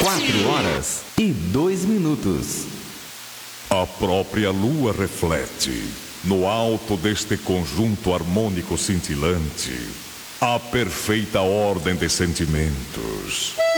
4h02. A própria lua reflete, no alto deste conjunto harmônico cintilante, a perfeita ordem de sentimentos.